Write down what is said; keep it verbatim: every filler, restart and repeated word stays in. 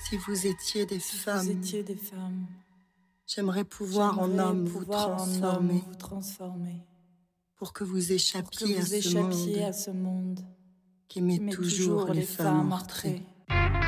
Si vous étiez des Si femmes, vous étiez des femmes, j'aimerais pouvoir en j'aimerais homme vous pouvoir en homme transformer vous transformer pour que vous pour que échappiez à vous ce échappiez monde à ce monde qui met qui met toujours les femmes en retrait. retrait.